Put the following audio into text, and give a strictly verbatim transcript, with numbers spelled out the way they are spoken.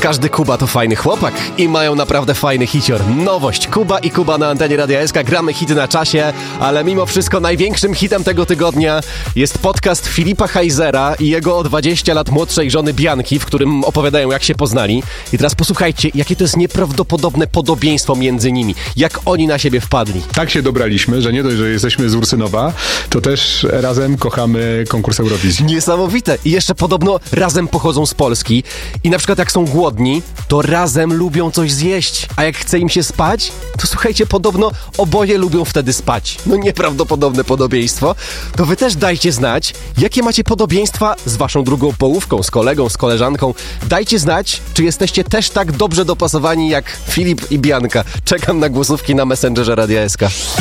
Każdy Kuba to fajny chłopak i mają naprawdę fajny hicior. Nowość, Kuba i Kuba na antenie Radia S K. Gramy hity na czasie, ale mimo wszystko największym hitem tego tygodnia jest podcast Filipa Heisera i jego o dwadzieścia lat młodszej żony Bianki, w którym opowiadają, jak się poznali. I teraz posłuchajcie, jakie to jest nieprawdopodobne podobieństwo między nimi. Jak oni na siebie wpadli. Tak się dobraliśmy, że nie dość, że jesteśmy z Ursynowa, to też razem kochamy konkurs Eurowizji. Niesamowite. I jeszcze podobno razem pochodzą z Polski. I na przykład jak są głodni, to razem lubią coś zjeść. A jak chce im się spać, to słuchajcie, podobno oboje lubią wtedy spać. No nieprawdopodobne podobieństwo. To wy też dajcie znać, jakie macie podobieństwa z waszą drugą połówką, z kolegą, z koleżanką. Dajcie znać, czy jesteście też tak dobrze dopasowani jak Filip i Bianka. Czekam na głosówki na Messengerze Radia S K.